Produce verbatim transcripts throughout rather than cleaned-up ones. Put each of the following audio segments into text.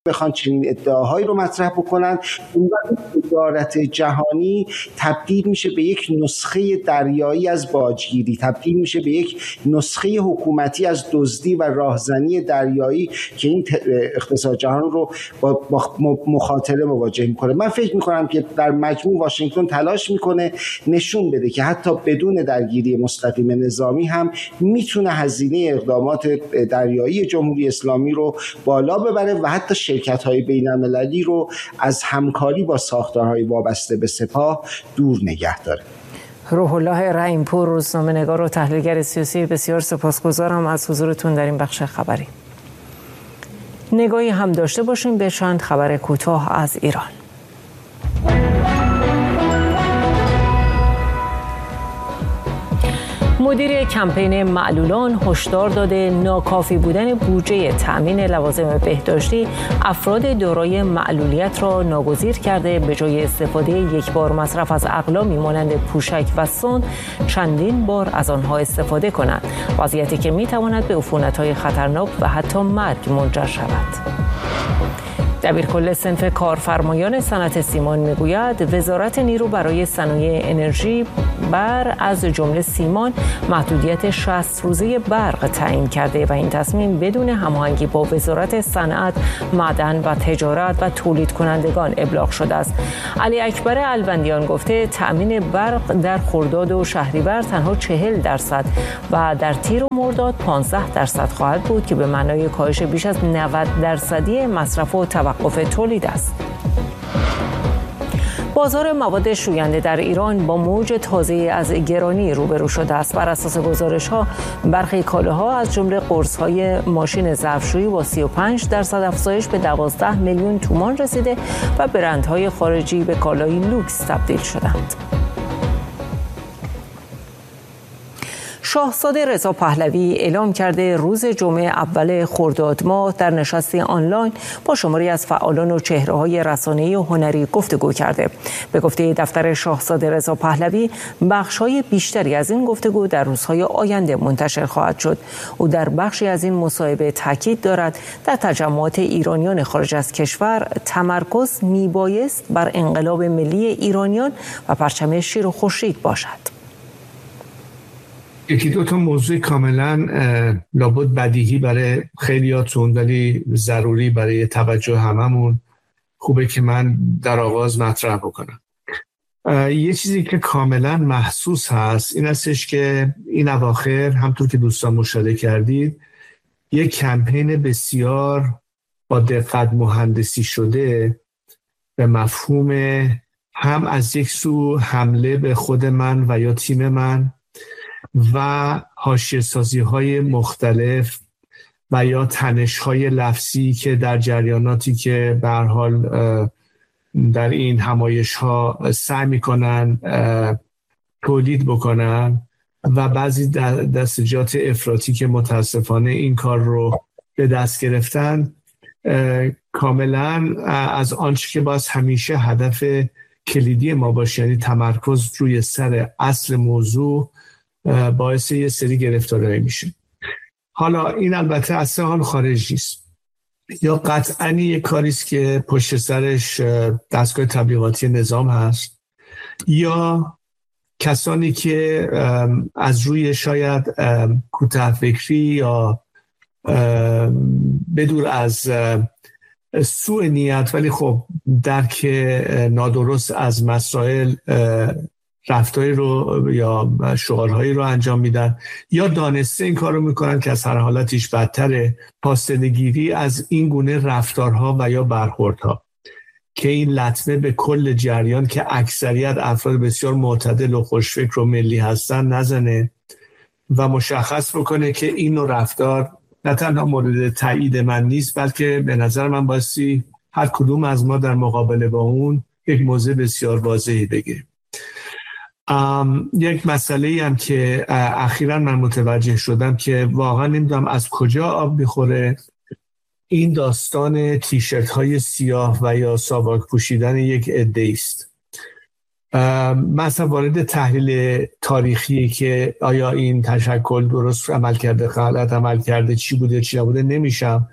بخوان چنین ادعاهایی رو مطرح بکنن، اون وقت تجارت جهانی تبدیل میشه به یک نسخه دریایی از باجگیری، تبدیل میشه به یک نسخه حکومتی از دزدی و راهزنی دریایی که این اقتصاد جهان رو با مخاطره مواجه میکنه. من فکر میکنم که در مجموع واشنگتن تلاش میکنه نشون بده که حتی بدون درگیری مستقیم نظامی هم میتونه هزینه اقدامات دریایی جمهوری اسلامی رو بالا ببره و حتی شرکت‌های بین‌المللی رو از همکاری با ساختارهای وابسته به سپاه دور نگه داره. روح الله رحیم‌پور، روزنامه‌نگار و تحلیلگر سیاسی، بسیار سپاسگزارم از حضورتون در این بخش خبری. نگاهی هم داشته باشیم به چند خبر کوتاه از ایران. مدیر کمپین معلولان هشدار داده ناکافی بودن بودجه تأمین لوازم بهداشتی افراد دارای معلولیت را ناگزیر کرده به جای استفاده یک بار مصرف از اقلامی مانند پوشک و سون چندین بار از آنها استفاده کنند، وضعیتی که میتواند به عفونت‌های خطرناک و حتی مرگ منجر شود. دبیرکل صنف کارفرمایان صنعت سیمان میگوید وزارت نیرو برای صنایع انرژی بر از جمله سیمان محدودیت شصت روزه برق تعیین کرده و این تصمیم بدون هماهنگی با وزارت صنعت، معدن و تجارت و تولید کنندگان ابلاغ شده است. علی اکبر الوندیان گفته تأمین برق در خرداد و شهریور تنها چهل درصد و در تیر و مرداد پانزده درصد خواهد بود که به معنای کاهش بیش از نود درصدی مصرف و توقف تولید است. بازار مواد شوینده در ایران با موج تازه از گرانی روبرو شده است. بر اساس گزارش‌ها برخی کالاها از جمله قرص‌های ماشین ظرفشویی با سی و پنج درصد افزایش به دوازده میلیون تومان رسیده و برندهای خارجی به کالای لوکس تبدیل شدند. شاهزاده رضا پهلوی اعلام کرده روز جمعه اول خرداد ماه در نشستی آنلاین با شماری از فعالان و چهره‌های رسانه‌ای و هنری گفتگو کرده. به گفته دفتر شاهزاده رضا پهلوی بخش‌های بیشتری از این گفتگو در روزهای آینده منتشر خواهد شد. او در بخشی از این مصاحبه تاکید دارد در تجمعات ایرانیان خارج از کشور تمرکز میبایست بر انقلاب ملی ایرانیان و پرچم شیر و خورشید باشد. یکی دو تا موضوع کاملا لابد بدیهی برای خیلیاتون ولی ضروری برای توجه هممون خوبه که من در آغاز مطرح بکنم. یه چیزی که کاملا محسوس هست این هستش که این اواخر همطور که دوستان مشاهده کردید یک کمپین بسیار با دقت مهندسی شده به مفهوم هم از یک سو حمله به خود من و یا تیم من و حاشیه‌سازی‌های مختلف و یا تنش‌های لفظی که در جریاناتی که به هر حال در این همایش‌ها سعی می‌کنن تولید بکنن و بعضی دستجات افراطی که متاسفانه این کار رو به دست گرفتن کاملا از آنچه که باز همیشه هدف کلیدی ما باشه، یعنی تمرکز روی سر اصل موضوع، باعث یه سری گرفتاری میشه. حالا این البته از حال خارج نیست، یا قطعاً یک کاریست که پشت سرش دستگاه تبلیغاتی نظام هست یا کسانی که از روی شاید کوتاه فکری یا بدور از سوء نیت ولی خب درک نادرست از مسائل رفتاری رو یا شعارهایی رو انجام میدن یا دانسته این کار رو میکنن که از هر حالتیش بدتره، فاصله‌گیری از این گونه رفتارها و یا برخوردها که این لطمه به کل جریان که اکثریت افراد بسیار معتدل و خوشفکر و ملی هستن نزنه و مشخص بکنه که این نوع رفتار نه تنها مورد تایید من نیست بلکه به نظر من بایستی هر کدوم از ما در مقابله با اون یک موضع بسیار واضحی بگیریم. ام، یک مسئله هم که اخیراً من متوجه شدم که واقعا نمیدونم از کجا آب میخوره، این داستان تیشرت های سیاه و یا ساواک پوشیدن یک عده است. مثلا وارد تحلیل تاریخی که آیا این تشکل درست عمل کرده، غلط عمل کرده، چی بوده چی نبوده نمیشم،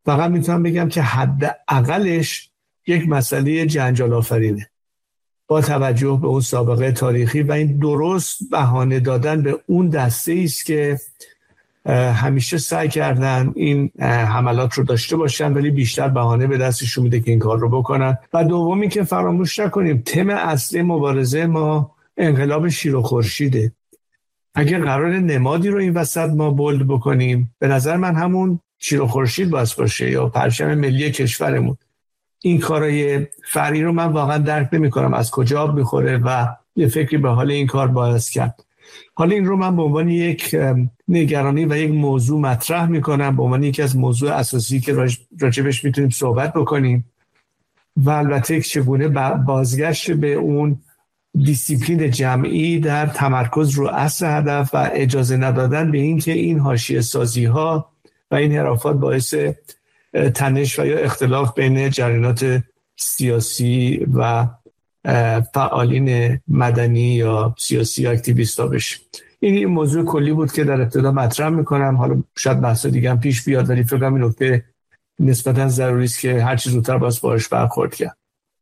فقط میتونم بگم که حداقلش یک مسئله جنجال آفرینه با توجه به اون سابقه تاریخی و این درست بهانه دادن به اون دسته است که همیشه سعی کردن این حملات رو داشته باشن ولی بیشتر بهانه به دستشون میده که این کار رو بکنن. و دومی که فراموش نکنیم تم اصلی مبارزه ما انقلاب شیر و خورشیده. اگر قرار نمادی رو این وسط ما بولد بکنیم به نظر من همون شیر و خورشید باید باشه یا پرچم ملی کشورمون. این کارای فرعی رو من واقعا درک نمی کنم از کجا آب میخوره و یه فکری به حال این کار باید کرد. حالا این رو من به عنوان یک نگرانی و یک موضوع مطرح میکنم، به عنوان یکی از موضوع اساسی که راجبش میتونیم صحبت بکنیم و البته چگونه بازگشت به اون دیسیپلین جمعی در تمرکز رو اصل هدف و اجازه ندادن به این که این حاشیه سازی ها و این حرافات باعث تنش و یا اختلاف بین جریانات سیاسی و فعالین مدنی یا سیاسی اکتیویست ها بشه. این موضوع کلی بود که در ابتدا مطرح میکنم. حالا شاید بحث دیگه هم پیش بیاد ولی فکر کنم این نکته نسبتا ضروری است که هر چیز زودتر باز باهاش برخورد کرد.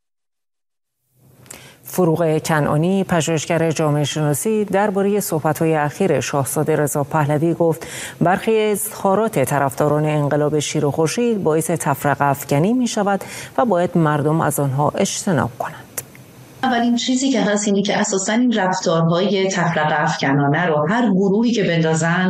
فروغ کنعانی، پژوهشگر جامعه شناسی، درباره صحبت‌های اخیر شاهزاده رضا پهلوی گفت برخی اظهارات طرفداران انقلاب شیر و خورشید باعث تفرقه افکنی می‌شود و باید مردم از آنها اجتناب کنند. اولین چیزی که هست اینی که اساساً این رفتارهای تفرقه افکنانه رو هر گروهی که بندازن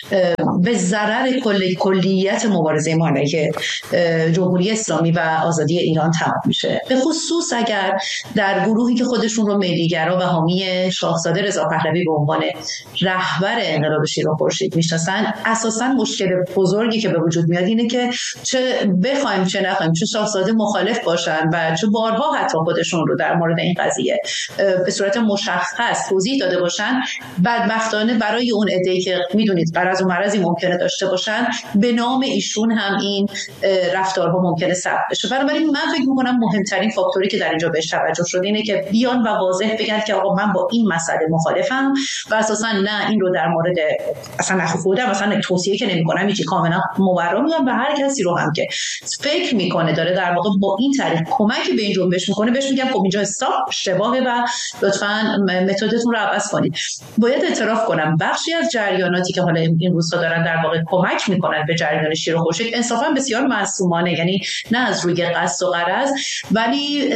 به ضرر کل کلیت مبارزه ما علیه جمهوری اسلامی و آزادی ایران تمام میشه. به خصوص اگر در گروهی که خودشون رو ملیگرا و حامی شاهزاده رضا پهلوی به عنوان رهبر انقلاب شیر و خورشید میشناسن، اساساً مشکل بزرگی که به وجود میاد اینه که چه بخوایم چه نخوایم چه شاهزاده مخالف باشن و چه بارها حتی خودشون رو در مورد این قضیه به صورت مشخص توضیح داده باشن، بدبختانه برای اون عده‌ای که میدونید غرض و مرضی ممکنه داشته باشن به نام ایشون هم این رفتارها ممکنه ثبت بشه. بنابراین من فکر می‌کنم مهمترین فاکتوری که در اینجا بهش توجه شده اینه که بیان و واضح بگن که آقا من با این مسئله مخالفم و اساسا نه این رو در مورد اصلا نخودم مثلا توصیه که نمی‌کنم هیچ کاملا مبرر میگم و هر کسی رو هم که فکر می‌کنه داره در واقع با این طریق کمکی به این جنبش می‌کنه بهش میگم خب اینجا استاپ اشتباهه و لطفاً متدتون رو عوض کنید. باید اعتراف کنم بخشی از جریاناتی که حالا این روزها دارن در واقع کمک میکنن به جریان شیر و خورشید انصافاً بسیار معصومانه، یعنی نه از روی قصد و غرض ولی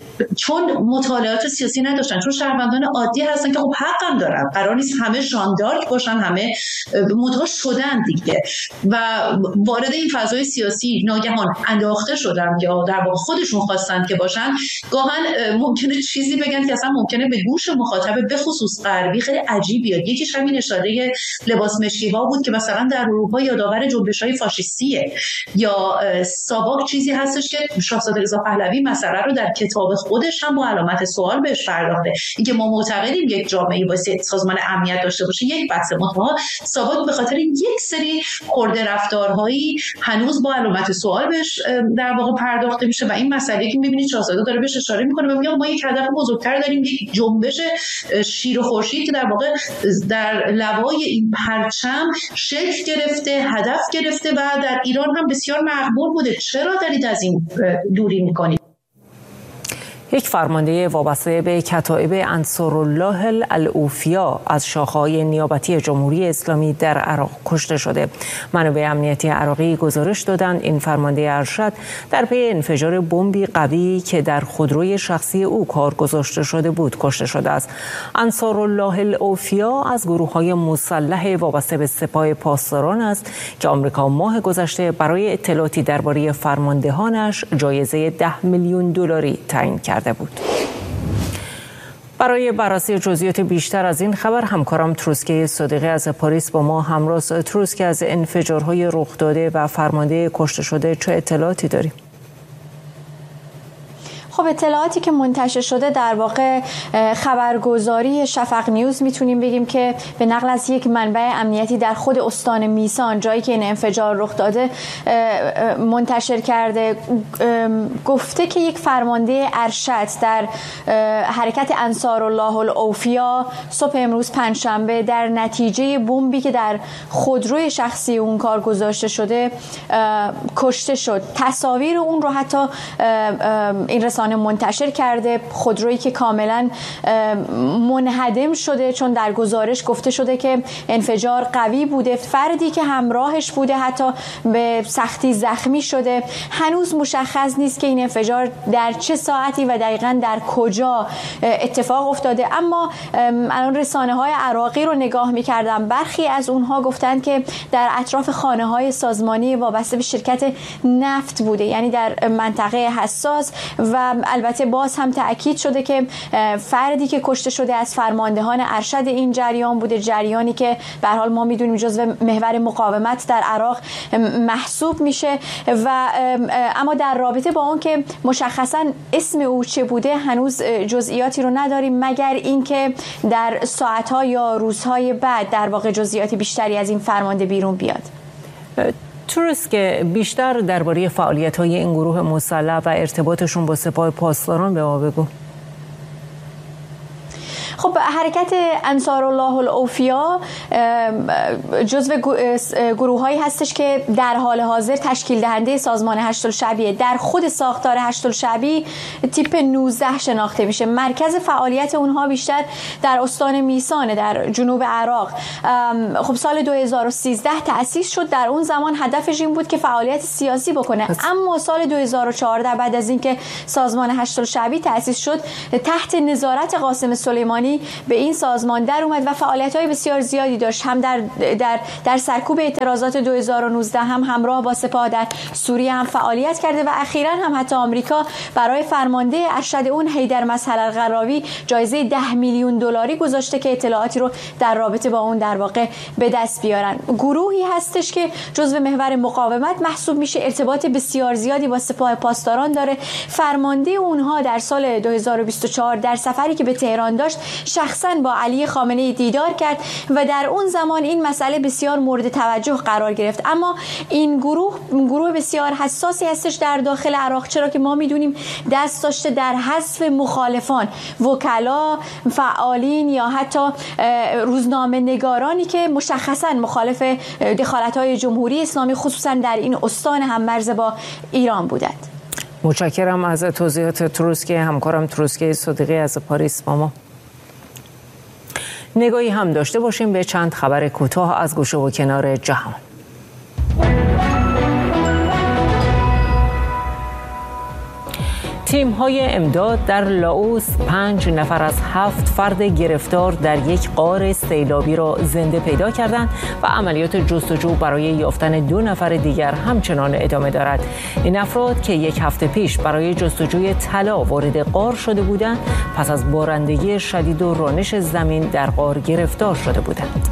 چون مطالعات سیاسی نداشتن، چون شهروندان عادی هستن که خب حقم دارن، قرار نیست همه ژاندارک باشن، همه مدعا شدن دیگه و وارد این فضای سیاسی ناگهان انداخته شدن که در واقع خودشون خواستن که باشن. گاهن ممکنه چیزی بگن که اصلا ممکنه به گوش مخاطب به خصوص غربی خیلی عجیب بیاد. یکیش همین اشاره لباس مشکی‌ها بود که مثلا در اروپا یادآور جنبش‌های فاشیستیه، یا ساواک چیزی هستش که شاهزاده رضا پهلوی مسئله رو در کتاب خودش هم با علامت سوال بهش پرداخته. اینکه ما معتقدیم یک جامعه واسه سازمان امنیت داشته باشه یک بحث مطلقا، ساواک به خاطر یک سری خرده رفتارهایی هنوز با علامت سوال بهش در واقع پرداخته میشه و این مسئله که می‌بینید شاهزاده داره بهش اشاره می‌کنه و میگه ما یک هدف بزرگتر داریم، یک جنبش شیر و خورشید که در واقع در لوای این پرچم شکل گرفته، هدف گرفته و در ایران هم بسیار مقبول بوده. چرا دارید از این دوری میکنید؟ یک فرمانده وابسته به کتایب انصارالله الاوفیا از شاخه‌های نیابتی جمهوری اسلامی در عراق کشته شده. منابع امنیتی عراقی گزارش دادند این فرمانده ارشد در پی انفجار بمبی قوی که در خودروی شخصی او کار گذاشته شده بود کشته شده است. انصارالله الاوفیا از گروه‌های مسلح وابسته به سپاه پاسداران است که آمریکا ماه گذشته برای اطلاعاتی درباره فرماندهانش جایزه ده میلیون دلاری تعیین کرد بود. برای بررسی جزئیات بیشتر از این خبر همکارم تروسکه صادقی از پاریس با ما همراه. تروسکه، از انفجارهای رخ داده و فرمانده کشته شده چه اطلاعاتی داریم؟ خب اطلاعاتی که منتشر شده در واقع خبرگزاری شفق نیوز میتونیم بگیم که به نقل از یک منبع امنیتی در خود استان میسان، جایی که این انفجار رخ داده، منتشر کرده، گفته که یک فرمانده ارشد در حرکت انصارالله الاوفیا صبح امروز پنجشنبه در نتیجه بمبی که در خودروی شخصی اون کار گذاشته شده کشته شد. تصاویر اون رو حتی این رسانه منتشر کرده، خودرویی که کاملا منهدم شده، چون در گزارش گفته شده که انفجار قوی بوده. فردی که همراهش بوده حتی به سختی زخمی شده. هنوز مشخص نیست که این انفجار در چه ساعتی و دقیقاً در کجا اتفاق افتاده، اما الان رسانه های عراقی رو نگاه می‌کردم، برخی از اونها گفتند که در اطراف خانه های سازمانی وابسته به شرکت نفت بوده، یعنی در منطقه حساس. و البته باز هم تأکید شده که فردی که کشته شده از فرماندهان ارشد این جریان بوده، جریانی که به هر حال ما میدونیم جزو محور مقاومت در عراق محسوب میشه. و اما در رابطه با اون که مشخصا اسم او چه بوده هنوز جزئیاتی رو نداریم، مگر اینکه در ساعت‌ها یا روزهای بعد در واقع جزئیات بیشتری از این فرمانده بیرون بیاد. تروسک، بیشتر درباره فعالیت‌های این گروه مسلح و ارتباطشون با سپاه پاسداران به ما بگو. خب حرکت انصارالله الاوفیا جزو گروه‌هایی هستش که در حال حاضر تشکیل دهنده سازمان هشت‌الشعبیه. در خود ساختار هشت‌الشعبی تیپ نوزده شناخته میشه. مرکز فعالیت اونها بیشتر در استان میسانه در جنوب عراق. خب سال دو هزار و سیزده تأسیس شد. در اون زمان هدفش این بود که فعالیت سیاسی بکنه، اما سال دو هزار و چهارده بعد از اینکه سازمان هشت‌الشعبی تأسیس شد تحت نظارت قاسم سلیمانی به این سازمان در اومد و فعالیت‌های بسیار زیادی داشت، هم در در در سرکوب اعتراضات دو هزار و نوزده، هم همراه با سپاه در سوریه هم فعالیت کرده و اخیراً هم حتی آمریکا برای فرمانده ارشد اون حیدر مسهل القراوی جایزه ده میلیون دلاری گذاشته که اطلاعاتی رو در رابطه با اون در واقع به دست بیارن. گروهی هستش که جزو محور مقاومت محسوب میشه، ارتباط بسیار زیادی با سپاه پاسداران داره. فرمانده اونها در سال دو هزار و بیست و چهار در سفری که به تهران داشت شخصاً با علی خامنه‌ای دیدار کرد و در اون زمان این مسئله بسیار مورد توجه قرار گرفت. اما این گروه گروه بسیار حساسی هستش در داخل عراق، چرا که ما میدونیم دست داشته در حذف مخالفان، وکلا، فعالین یا حتی روزنامه نگارانی که مشخصاً مخالف دخالت‌های جمهوری اسلامی خصوصاً در این استان هممرز با ایران بودند. متشکرم از توضیحات تروسک. همکارم تروسک صدیقی از پاریس با ما. نگاهی هم داشته باشیم به چند خبر کوتاه از گوشه و کنار جهان. تیم‌های امداد در لاوس پنج نفر از هفت فرد گرفتار در یک غار سیلابی را زنده پیدا کردند و عملیات جستجو برای یافتن دو نفر دیگر همچنان ادامه دارد. این افراد که یک هفته پیش برای جستجوی طلا وارد غار شده بودند، پس از بارندگی شدید و رانش زمین در غار گرفتار شده بودند.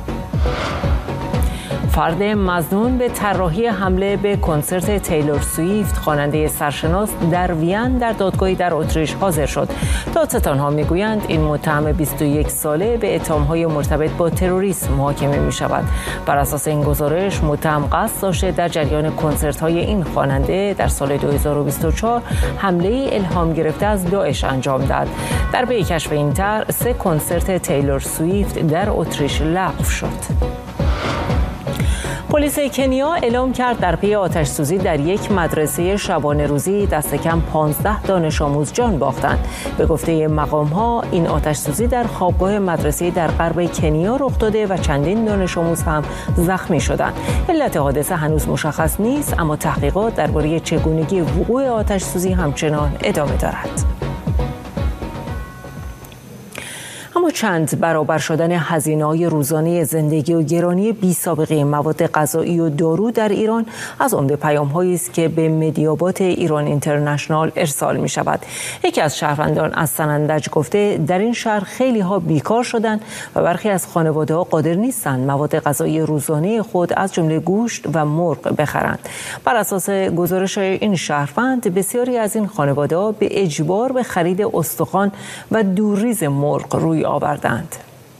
فرد مظنون به طراحی حمله به کنسرت تیلور سویفت، خواننده سرشناس، در وین در دادگاهی در اتریش حاضر شد. دادستان‌ها میگویند این متهم بیست و یک ساله به اتهام‌های مرتبط با تروریسم محاکمه می‌شود. بر اساس این گزارش متهم قصد داشته در جریان کنسرت‌های این خواننده در سال دو هزار و بیست و چهار حمله الهام گرفته از داعش انجام داد. در پی کشف این طرح سه کنسرت تیلور سویفت در اتریش لغو شد. پلیس کنیا اعلام کرد در پی آتش‌سوزی در یک مدرسه شبانه روزی دست کم پانزده دانش آموز جان باختند. به گفته مقام‌ها این آتش‌سوزی در خوابگاه مدرسه در غرب کنیا رخ داده و چندین دانش آموز هم زخمی شدند. علت حادثه هنوز مشخص نیست، اما تحقیقات درباره چگونگی وقوع آتش‌سوزی همچنان ادامه دارد. اما چند برابر شدن هزینه‌های روزانه زندگی و گرانی بی‌سابقه مواد غذایی و دارو در ایران از عمده پیام‌هایی است که به مدیابات ایران اینترنشنال ارسال می‌شود. یکی از شهروندان از سنندج گفته در این شهر خیلی‌ها بیکار شدند و برخی از خانواده‌ها قادر نیستند مواد غذایی روزانه خود از جمله گوشت و مرغ بخرند. بر اساس گزارش این شهروند بسیاری از این خانواده‌ها به اجبار به خرید استخوان و دوریز مرغ روی آوردند.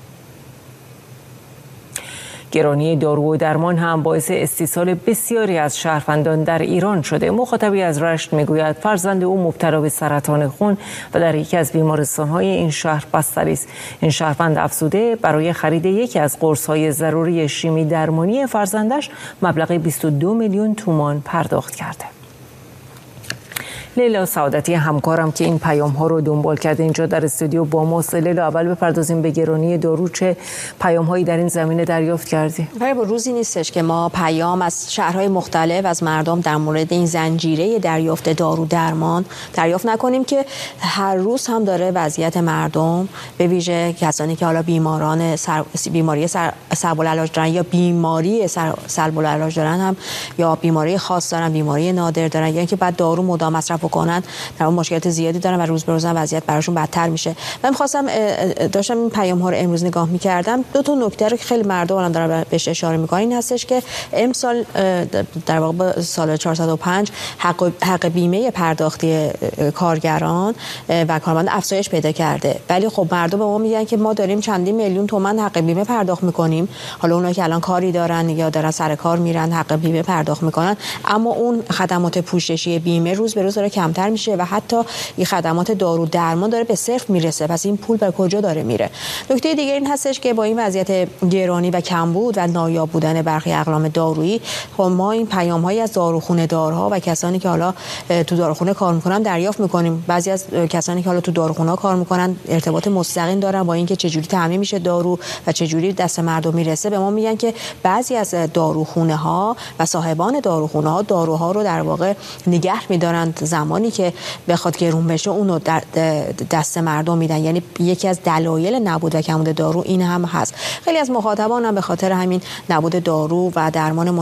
گرانی دارو و درمان هم باعث استیصال بسیاری از شهروندان در ایران شده. مخاطبی از رشت میگوید فرزند او مبتلا به سرطان خون و در یکی از بیمارستان‌های این شهر بستری است. این شهروند افزوده برای خرید یکی از قرص‌های ضروری شیمی درمانی فرزندش مبلغ بیست و دو میلیون تومان پرداخت کرده. لیلا سعادتی همکارم که این پیام ها رو دنبال کرده اینجا در استودیو با ماست. لیلا، اول بپردازیم به گرانی دارو، چه پیام هایی در این زمینه دریافت کردی؟ برای با روزی نیستش که ما پیام از شهرهای مختلف از مردم در مورد این زنجیره دریافت دارو درمان دریافت نکنیم که هر روز هم داره وضعیت مردم به ویژه کسانی که حالا بیماران سر... بیماری سر... سلب العلاج دارن یا بیماری سر... سلب العلاج دارن هم یا بیماری خاص دارن، بیماری نادر دارن یا اینکه بعد دارو مدام مصرف بکنن، در اون مشکلات زیادی دارن و روز به روز وضعیت براشون بدتر میشه. من می‌خواستم داشتم این پیام ها رو امروز نگاه می‌کردم، دو تا نکته رو که خیلی مردم الان دارن بهش اشاره می‌کنن این هستش که امسال در واقع سال چهارصد و پنج حق حق بیمه پرداختی کارگران و کارمند افزایش پیدا کرده، ولی خب مردم به ما میگن که ما داریم چندین میلیون تومان حق بیمه پرداخت می‌کنیم، حالا اونایی که الان کاری دارن یا دارن سر کار میرن حق بیمه پرداخت می‌کنن، اما اون خدمات پوششی بیمه روز به روز داره کمتر میشه و حتی این خدمات دارو درمان داره به صفر میرسه. پس این پول به کجا داره میره؟ نکته دیگه این هستش که با این وضعیت گرانی و کمبود و نایاب بودن برخی اقلام دارویی، خب ما این پیام‌هایی از داروخونه دارها و کسانی که حالا تو داروخونه کار میکنن دریافت میکنیم. بعضی از کسانی که حالا تو داروخونه کار میکنن ارتباط مستقیم دارن با اینکه چجوری تامین میشه دارو و چجوری دست مردم میرسه. به ما میگن که بعضی از داروخونه ها و صاحبان داروخونه ها داروها رو در واقع نگه میدارن، زمانی که بخواد گرون بشه اونو در دست مردم میدن. یعنی یکی از دلایل نبود و کمبود دارو این هم هست. خیلی از مخاطبان هم به خاطر همین نبود دارو و درمان